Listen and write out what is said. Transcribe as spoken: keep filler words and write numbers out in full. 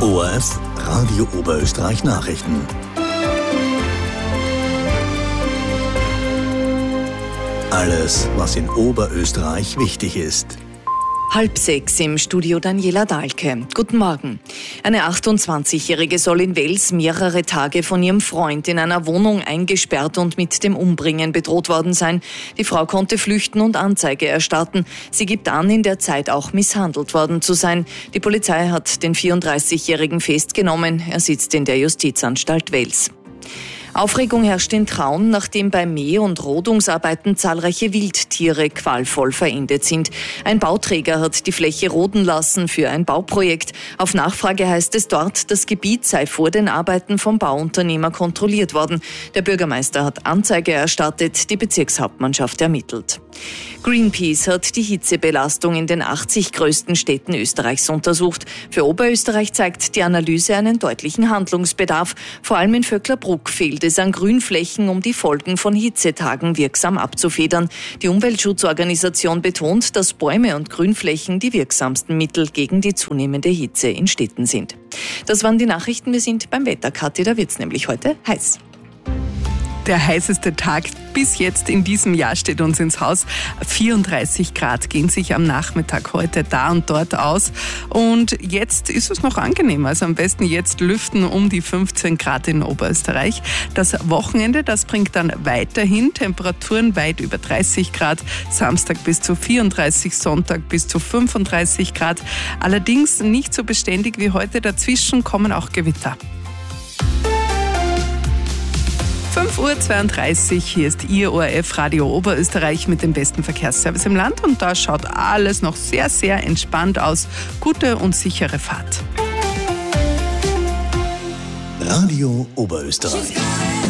O R F Radio Oberösterreich Nachrichten. Alles, was in Oberösterreich wichtig ist. Halb sechs im Studio Daniela Dahlke. Guten Morgen. Eine achtundzwanzigjährige soll in Wels mehrere Tage von ihrem Freund in einer Wohnung eingesperrt und mit dem Umbringen bedroht worden sein. Die Frau konnte flüchten und Anzeige erstatten. Sie gibt an, in der Zeit auch misshandelt worden zu sein. Die Polizei hat den vierunddreißigjährigen festgenommen. Er sitzt in der Justizanstalt Wels. Aufregung herrscht in Traun, nachdem bei Mäh- und Rodungsarbeiten zahlreiche Wildtiere qualvoll verendet sind. Ein Bauträger hat die Fläche roden lassen für ein Bauprojekt. Auf Nachfrage heißt es dort, das Gebiet sei vor den Arbeiten vom Bauunternehmer kontrolliert worden. Der Bürgermeister hat Anzeige erstattet, die Bezirkshauptmannschaft ermittelt. Greenpeace hat die Hitzebelastung in den achtzig größten Städten Österreichs untersucht. Für Oberösterreich zeigt die Analyse einen deutlichen Handlungsbedarf. Vor allem in Vöcklerbruck fehlt es an Grünflächen, um die Folgen von Hitzetagen wirksam abzufedern. Die Umweltschutzorganisation betont, dass Bäume und Grünflächen die wirksamsten Mittel gegen die zunehmende Hitze in Städten sind. Das waren die Nachrichten. Wir sind beim Wetter. Kathi, da wird's nämlich heute heiß. Der heißeste Tag bis jetzt in diesem Jahr steht uns ins Haus. vierunddreißig Grad gehen sich am Nachmittag heute da und dort aus. Und jetzt ist es noch angenehm. Also am besten jetzt lüften um die fünfzehn Grad in Oberösterreich. Das Wochenende, das bringt dann weiterhin Temperaturen weit über dreißig Grad. Samstag bis zu vierunddreißig, Sonntag bis zu fünfunddreißig Grad. Allerdings nicht so beständig wie heute. Dazwischen kommen auch Gewitter. fünf Uhr zweiunddreißig, hier ist Ihr O R F Radio Oberösterreich mit dem besten Verkehrsservice im Land und da schaut alles noch sehr, sehr entspannt aus. Gute und sichere Fahrt. Radio Oberösterreich.